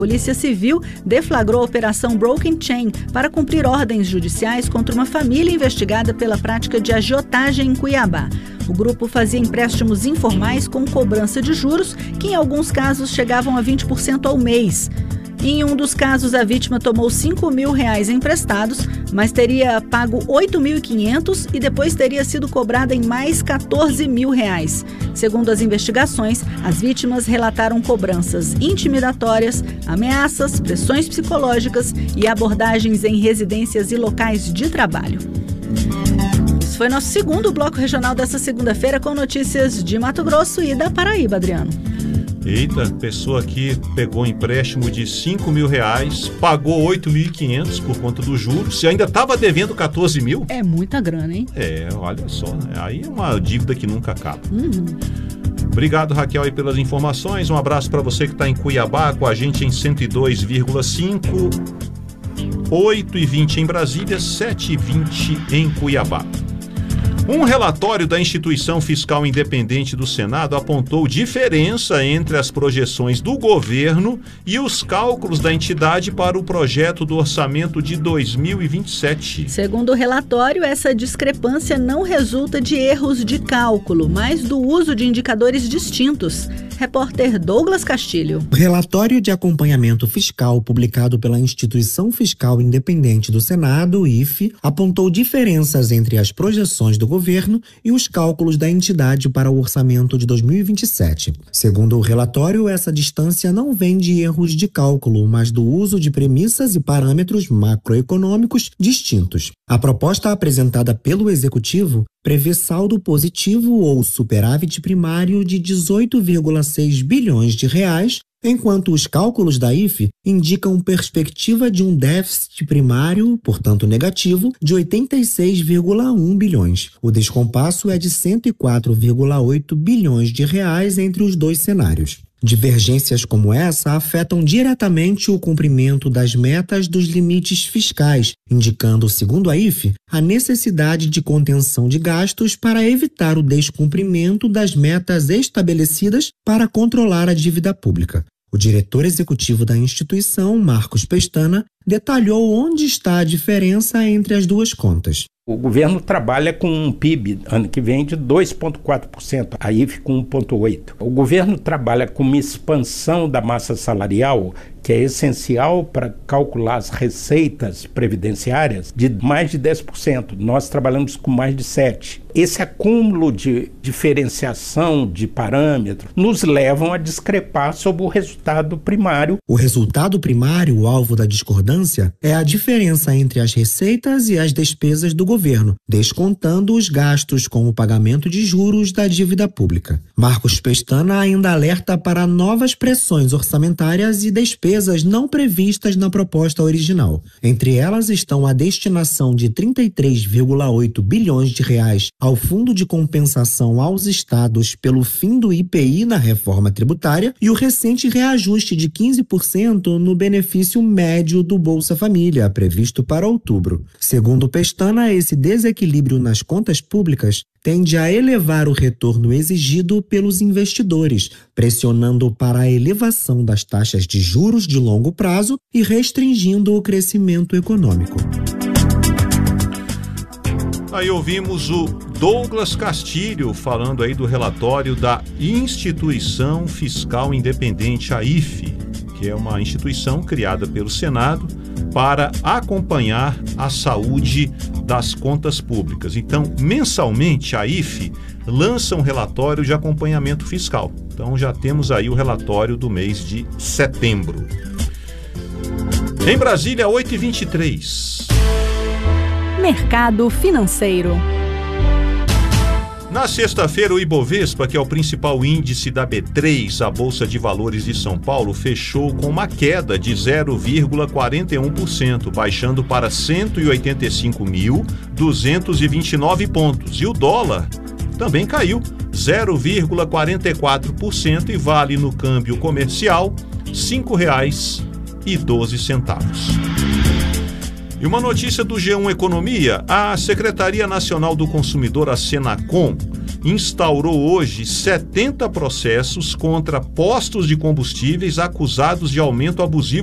Polícia Civil deflagrou a Operação Broken Chain para cumprir ordens judiciais contra uma família investigada pela prática de agiotagem em Cuiabá. O grupo fazia empréstimos informais com cobrança de juros, que em alguns casos chegavam a 20% ao mês. Em um dos casos, a vítima tomou R$5.000 emprestados, mas teria pago R$8.500 e depois teria sido cobrada em mais R$14.000. Segundo as investigações, as vítimas relataram cobranças intimidatórias, ameaças, pressões psicológicas e abordagens em residências e locais de trabalho. Esse foi nosso segundo bloco regional dessa segunda-feira com notícias de Mato Grosso e da Paraíba, Adriano. Eita, pessoa aqui pegou um empréstimo de R$5.000, pagou R$8.500 por conta do juros, se ainda estava devendo R$14.000. É muita grana, hein? Olha só, né? Aí é uma dívida que nunca acaba. Obrigado, Raquel, aí pelas informações. Um abraço para você que está em Cuiabá, com a gente em 102,5, 8h20 em Brasília, 7h20 em Cuiabá. Um relatório da Instituição Fiscal Independente do Senado apontou diferença entre as projeções do governo e os cálculos da entidade para o projeto do orçamento de 2027. Segundo o relatório, essa discrepância não resulta de erros de cálculo, mas do uso de indicadores distintos. Repórter Douglas Castilho. O relatório de acompanhamento fiscal publicado pela Instituição Fiscal Independente do Senado, IFE, apontou diferenças entre as projeções do governo e os cálculos da entidade para o orçamento de 2027. Segundo o relatório, essa distância não vem de erros de cálculo, mas do uso de premissas e parâmetros macroeconômicos distintos. A proposta apresentada pelo Executivo prevê saldo positivo ou superávit primário de 18,6 bilhões de reais, enquanto os cálculos da IFE indicam perspectiva de um déficit primário, portanto negativo, de 86,1 bilhões. O descompasso é de 104,8 bilhões de reais entre os dois cenários. Divergências como essa afetam diretamente o cumprimento das metas dos limites fiscais, indicando, segundo a IFE, a necessidade de contenção de gastos para evitar o descumprimento das metas estabelecidas para controlar a dívida pública. O diretor executivo da instituição, Marcos Pestana, detalhou onde está a diferença entre as duas contas. O governo trabalha com um PIB ano que vem de 2,4%, a IFE com 1,8%. O governo trabalha com uma expansão da massa salarial que é essencial para calcular as receitas previdenciárias de mais de 10%. Nós trabalhamos com mais de 7%. Esse acúmulo de diferenciação de parâmetros nos levam a discrepar sobre o resultado primário. O resultado primário, o alvo da discordância, é a diferença entre as receitas e as despesas do governo, descontando os gastos com o pagamento de juros da dívida pública. Marcos Pestana ainda alerta para novas pressões orçamentárias e despesas não previstas na proposta original. Entre elas estão a destinação de 33,8 bilhões de reais ao Fundo de Compensação aos Estados pelo fim do IPI na reforma tributária e o recente reajuste de 15% no benefício médio do Bolsa Família, previsto para outubro. Segundo Pestana, esse desequilíbrio nas contas públicas tende a elevar o retorno exigido pelos investidores, pressionando para a elevação das taxas de juros de longo prazo e restringindo o crescimento econômico. Aí ouvimos o Douglas Castilho falando aí do relatório da Instituição Fiscal Independente, a IFE, que é uma instituição criada pelo Senado para acompanhar a saúde das contas públicas. Então, mensalmente, a IFE lança um relatório de acompanhamento fiscal. Então, já temos aí o relatório do mês de setembro. Em Brasília, 8h23. Mercado financeiro. Na sexta-feira, o Ibovespa, que é o principal índice da B3, a Bolsa de Valores de São Paulo, fechou com uma queda de 0,41%, baixando para 185.229 pontos. E o dólar também caiu 0,44% e vale no câmbio comercial R$ 5,12. E uma notícia do G1 Economia: a Secretaria Nacional do Consumidor, a Senacom, instaurou hoje 70 processos contra postos de combustíveis acusados de aumento abusivo